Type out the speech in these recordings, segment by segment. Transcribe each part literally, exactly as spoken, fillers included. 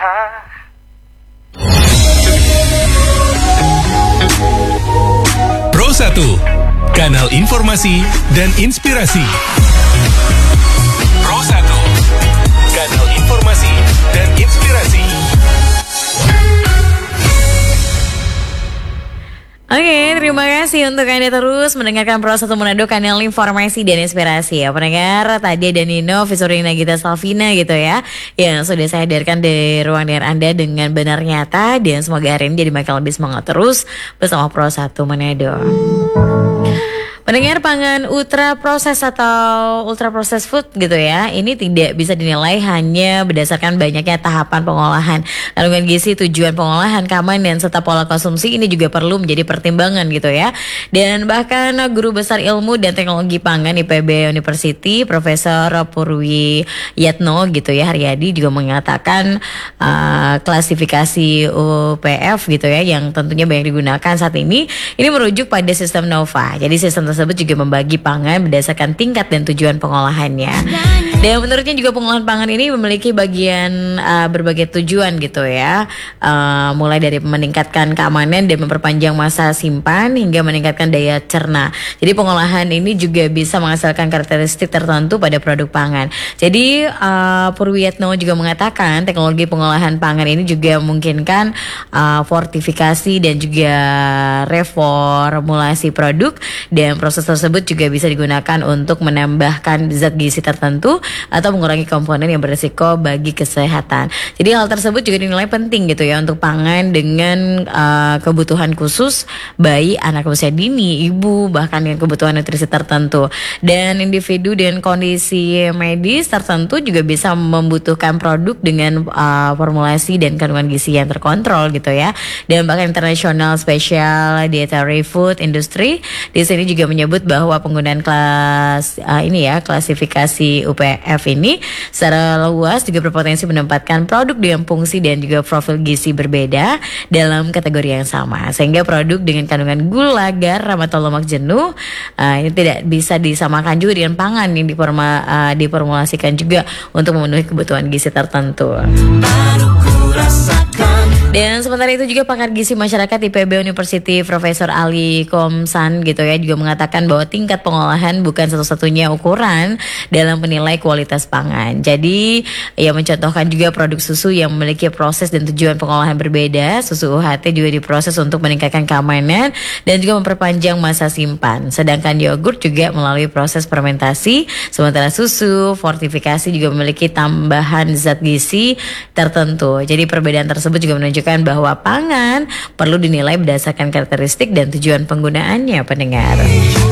Pro satu, kanal informasi dan inspirasi. Pro satu, kanal informasi dan inspirasi. Oke, terima kasih untuk Anda terus mendengarkan Pro satu Manado, kanal informasi dan inspirasi ya. Pendengar, tadi ada Nino, featuring Nagita Slavina gitu ya, yang sudah saya hadirkan di ruang dengar Anda dengan benar nyata. Dan semoga hari ini jadi makin lebih semangat terus bersama Pro satu Manado. Pendengar, pangan ultra proses atau ultra processed food gitu ya, ini tidak bisa dinilai hanya berdasarkan banyaknya tahapan pengolahan. Kandungan gizi, tujuan pengolahan, keamanan, serta pola konsumsi ini juga perlu menjadi pertimbangan gitu ya. Dan bahkan Guru Besar Ilmu dan Teknologi Pangan I P B University, Profesor Purwi Yatno gitu ya, Haryadi juga mengatakan uh, klasifikasi U P F gitu ya, yang tentunya banyak digunakan saat ini, ini merujuk pada sistem NOVA. Jadi sistem tersebut juga membagi pangan berdasarkan tingkat dan tujuan pengolahannya. Dan menurutnya juga pengolahan pangan ini memiliki bagian uh, berbagai tujuan gitu ya, uh, mulai dari meningkatkan keamanan dan memperpanjang masa simpan hingga meningkatkan daya cerna. Jadi pengolahan ini juga bisa menghasilkan karakteristik tertentu pada produk pangan. Jadi uh, Purwiyatno juga mengatakan teknologi pengolahan pangan ini juga memungkinkan uh, fortifikasi dan juga reformulasi produk, dan proses tersebut juga bisa digunakan untuk menambahkan zat gizi tertentu atau mengurangi komponen yang berisiko bagi kesehatan. Jadi hal tersebut juga dinilai penting gitu ya untuk pangan dengan uh, kebutuhan khusus bayi, anak usia dini, ibu, bahkan dengan kebutuhan nutrisi tertentu. Dan individu dengan kondisi medis tertentu juga bisa membutuhkan produk dengan uh, formulasi dan kandungan gizi yang terkontrol gitu ya. Dan bahkan International Special Dietary Food Industry di sini juga menyebut bahwa penggunaan kelas uh, ini ya, klasifikasi U P F ini secara luas juga berpotensi menempatkan produk dengan fungsi dan juga profil gizi berbeda dalam kategori yang sama, sehingga produk dengan kandungan gula, garam atau lemak jenuh uh, ini tidak bisa disamakan juga dengan pangan yang diforma, uh, diformulasikan juga untuk memenuhi kebutuhan gizi tertentu. Dan sementara itu juga pakar gizi masyarakat I P B University Profesor Ali Komsan gitu ya juga mengatakan bahwa tingkat pengolahan bukan satu-satunya ukuran dalam menilai kualitas pangan. Jadi ia mencontohkan juga produk susu yang memiliki proses dan tujuan pengolahan berbeda. Susu U H T juga diproses untuk meningkatkan keamanan dan juga memperpanjang masa simpan. Sedangkan yogurt juga melalui proses fermentasi. Sementara susu fortifikasi juga memiliki tambahan zat gizi tertentu. Jadi perbedaan tersebut juga menunjukkan bahwa pangan perlu dinilai berdasarkan karakteristik dan tujuan penggunaannya, pendengar.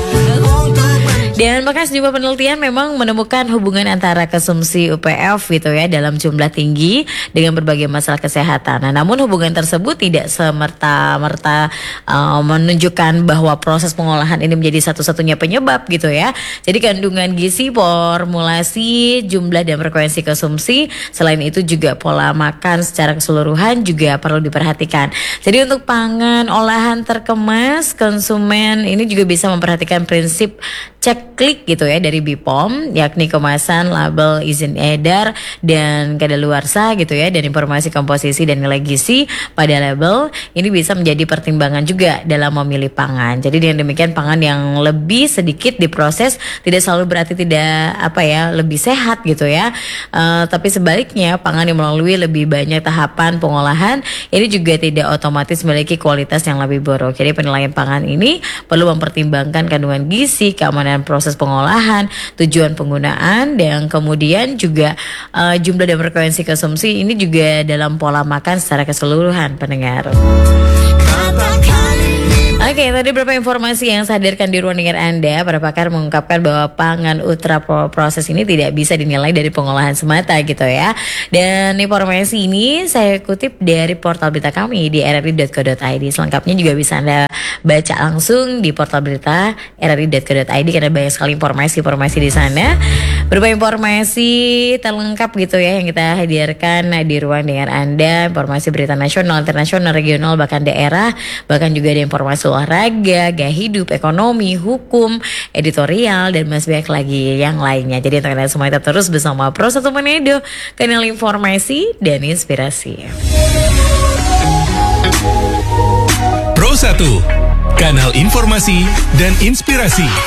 Dan bahkan sejumlah penelitian memang menemukan hubungan antara konsumsi U P F gitu ya dalam jumlah tinggi dengan berbagai masalah kesehatan. Nah, namun hubungan tersebut tidak semerta-merta uh, menunjukkan bahwa proses pengolahan ini menjadi satu-satunya penyebab gitu ya. Jadi kandungan gizi, formulasi, jumlah dan frekuensi konsumsi, selain itu juga pola makan secara keseluruhan juga perlu diperhatikan. Jadi untuk pangan olahan terkemas, konsumen ini juga bisa memperhatikan prinsip cek klik gitu ya dari B P O M, yakni kemasan, label, izin edar, dan kadaluarsa gitu ya, dan informasi komposisi dan nilai gizi pada label ini bisa menjadi pertimbangan juga dalam memilih pangan. Jadi dengan demikian pangan yang lebih sedikit diproses tidak selalu berarti tidak apa ya lebih sehat gitu ya, uh, tapi sebaliknya pangan yang melalui lebih banyak tahapan pengolahan ini juga tidak otomatis memiliki kualitas yang lebih buruk. Jadi penilaian pangan ini perlu mempertimbangkan kandungan gizi, keamanan proses pengolahan, tujuan penggunaan, dan kemudian juga uh, jumlah dan frekuensi konsumsi ini juga dalam pola makan secara keseluruhan, pendengar. Oke, okay, tadi beberapa informasi yang saya hadirkan di ruang dengar Anda. Para pakar mengungkapkan bahwa pangan ultra proses ini tidak bisa dinilai dari pengolahan semata gitu ya. Dan informasi ini saya kutip dari portal berita kami di r r i dot co dot i d. Selengkapnya juga bisa Anda baca langsung di portal berita r r i dot co dot i d karena banyak sekali informasi-informasi di sana. Beberapa informasi terlengkap gitu ya yang kita hadirkan di ruang dengar Anda. Informasi berita nasional, internasional, regional, bahkan daerah, bahkan juga ada informasi olahraga olahraga, gaya hidup, ekonomi, hukum, editorial, dan masih banyak lagi yang lainnya. Jadi untuk kalian semua tetap terus bersama Pro satu Manado, kanal informasi dan inspirasi. Pro satu, kanal informasi dan inspirasi.